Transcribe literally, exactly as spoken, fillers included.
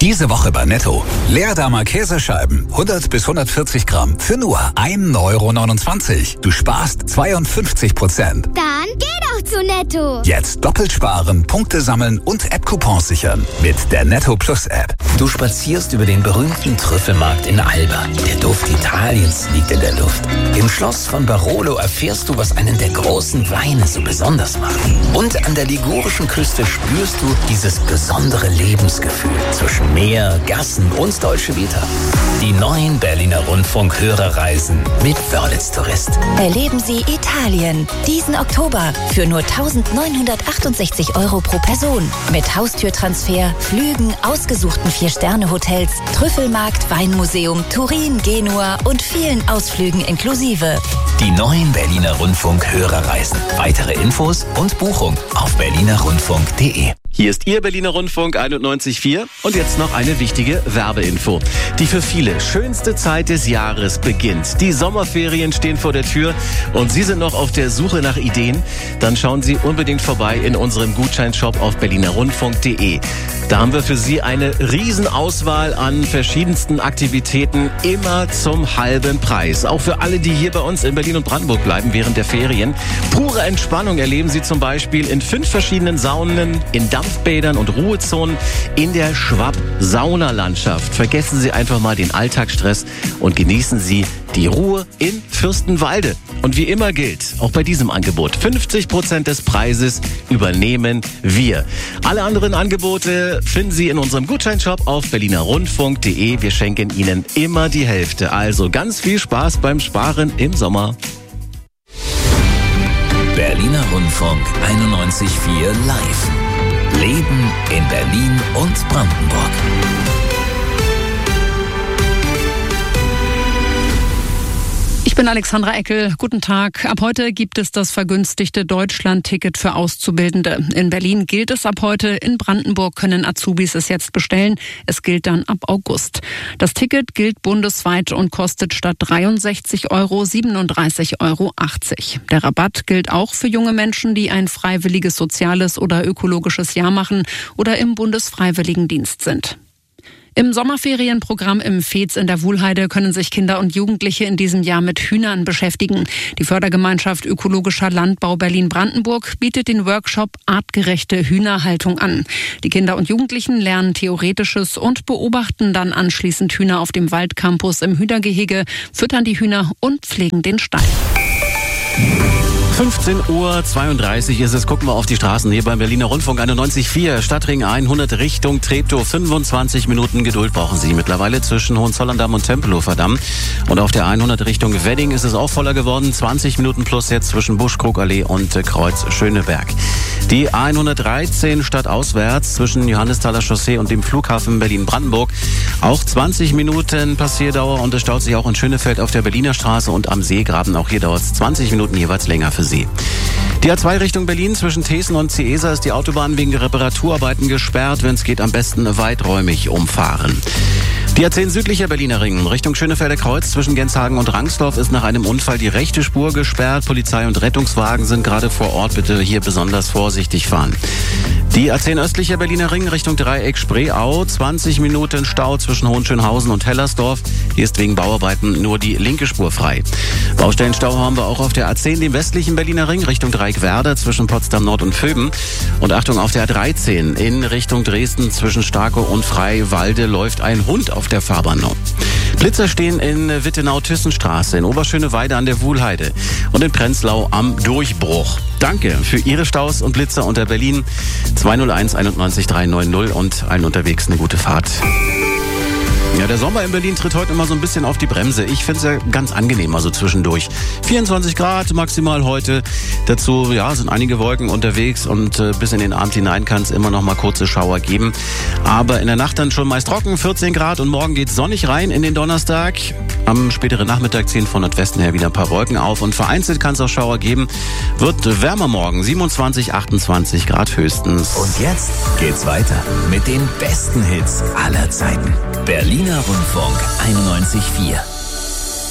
Diese Woche bei Netto. Leerdammer Käsescheiben, hundert bis hundertvierzig Gramm für nur ein Euro neunundzwanzig. Du sparst zweiundfünfzig Prozent. Dann geh doch zu Netto. Jetzt doppelt sparen, Punkte sammeln und App-Coupons sichern. Mit der Netto Plus App. Du spazierst über den berühmten Trüffelmarkt in Alba. Der Duft Italiens liegt in der Luft. Im Schloss von Barolo erfährst du, was einen der großen Weine so besonders macht. Und an der ligurischen Küste spürst du dieses besondere Lebensgefühl zwischen Meer, Gassen und Dolce Vita. Die neuen Berliner Rundfunk-Hörerreisen mit Wörlitz Tourist. Erleben Sie Italien diesen Oktober für nur eintausendneunhundertachtundsechzig Euro pro Person. Mit Haustürtransfer, Flügen, ausgesuchten Vier-Sterne-Hotels, Trüffelmarkt, Weinmuseum, Turin, Genua und vielen Ausflügen inklusive. Die neuen Berliner Rundfunk-Hörerreisen. Weitere Infos und Buchung auf berliner rundfunk punkt de. Hier ist Ihr Berliner Rundfunk einundneunzig Komma vier und jetzt noch eine wichtige Werbeinfo. Die für viele schönste Zeit des Jahres beginnt. Die Sommerferien stehen vor der Tür und Sie sind noch auf der Suche nach Ideen? Dann schauen Sie unbedingt vorbei in unserem Gutscheinshop auf berliner rundfunk punkt de. Da haben wir für Sie eine Riesenauswahl an verschiedensten Aktivitäten, immer zum halben Preis. Auch für alle, die hier bei uns in Berlin und Brandenburg bleiben während der Ferien. Pure Entspannung erleben Sie zum Beispiel in fünf verschiedenen Saunen, in Dampfbädern und Ruhezonen in der Schwab-Saunalandschaft. Vergessen Sie einfach mal den Alltagsstress und genießen Sie die Ruhe in Fürstenwalde. Und wie immer gilt, auch bei diesem Angebot, fünfzig Prozent des Preises übernehmen wir. Alle anderen Angebote finden Sie in unserem Gutscheinshop auf berliner rundfunk punkt de. Wir schenken Ihnen immer die Hälfte. Also ganz viel Spaß beim Sparen im Sommer. Berliner Rundfunk einundneunzig Komma vier live. Leben in Berlin und Brandenburg. Ich bin Alexandra Eckel. Guten Tag. Ab heute gibt es das vergünstigte Deutschland-Ticket für Auszubildende. In Berlin gilt es ab heute. In Brandenburg können Azubis es jetzt bestellen. Es gilt dann ab August. Das Ticket gilt bundesweit und kostet statt dreiundsechzig Euro siebenunddreißig Euro achtzig. Der Rabatt gilt auch für junge Menschen, die ein freiwilliges soziales oder ökologisches Jahr machen oder im Bundesfreiwilligendienst sind. Im Sommerferienprogramm im Veetz in der Wuhlheide können sich Kinder und Jugendliche in diesem Jahr mit Hühnern beschäftigen. Die Fördergemeinschaft Ökologischer Landbau Berlin-Brandenburg bietet den Workshop Artgerechte Hühnerhaltung an. Die Kinder und Jugendlichen lernen Theoretisches und beobachten dann anschließend Hühner auf dem Waldcampus im Hühnergehege, füttern die Hühner und pflegen den Stall. fünfzehn Uhr zweiunddreißig ist es. Gucken wir auf die Straßen hier beim Berliner Rundfunk einundneunzig Komma vier. Stadtring hundert Richtung Treptow. fünfundzwanzig Minuten Geduld brauchen Sie mittlerweile zwischen Hohenzollern-Damm und Tempelhofer Damm. Und auf der hundert Richtung Wedding ist es auch voller geworden. zwanzig Minuten plus jetzt zwischen Busch-Krug-Allee und Kreuz Schöneberg. Die hundertdreizehn stadtauswärts zwischen Johannesthaler Chaussee und dem Flughafen Berlin-Brandenburg. Auch zwanzig Minuten Passierdauer und es staut sich auch in Schönefeld auf der Berliner Straße und am Seegraben. Auch hier dauert es zwanzig Minuten jeweils länger für Sie. Die A zwei Richtung Berlin zwischen Thesen und Ciesa ist die Autobahn wegen der Reparaturarbeiten gesperrt. Wenn es geht, am besten weiträumig umfahren. Die A zehn südlicher Berliner Ring Richtung Schönefelder Kreuz zwischen Genshagen und Rangsdorf ist nach einem Unfall die rechte Spur gesperrt. Polizei und Rettungswagen sind gerade vor Ort. Bitte hier besonders vorsichtig fahren. Die A zehn östlicher Berliner Ring Richtung Dreieck Spreeau. zwanzig Minuten Stau zwischen Hohenschönhausen und Hellersdorf. Hier ist wegen Bauarbeiten nur die linke Spur frei. Baustellenstau haben wir auch auf der A zehn, dem westlichen Berliner Ring Richtung Dreieck Werder zwischen Potsdam Nord und Vöben. Und Achtung, auf der A dreizehn in Richtung Dresden zwischen Starkow und Freiwalde läuft ein Hund auf der Fahrbahn. Blitzer stehen in Wittenau-Thyssenstraße, in Oberschöneweide an der Wuhlheide und in Prenzlau am Durchbruch. Danke für Ihre Staus und Blitzer unter Berlin zwei null eins einundneunzig drei neun null und allen unterwegs eine gute Fahrt. Ja, der Sommer in Berlin tritt heute immer so ein bisschen auf die Bremse. Ich finde es ja ganz angenehm, also zwischendurch. vierundzwanzig Grad maximal heute. Dazu ja, sind einige Wolken unterwegs und äh, bis in den Abend hinein kann es immer noch mal kurze Schauer geben. Aber in der Nacht dann schon meist trocken, vierzehn Grad und morgen geht es sonnig rein in den Donnerstag. Am späteren Nachmittag ziehen von Nordwesten her wieder ein paar Wolken auf und vereinzelt kann es auch Schauer geben. Wird wärmer morgen, siebenundzwanzig, achtundzwanzig Grad höchstens. Und jetzt geht's weiter mit den besten Hits aller Zeiten. Berliner Rundfunk einundneunzig Komma vier.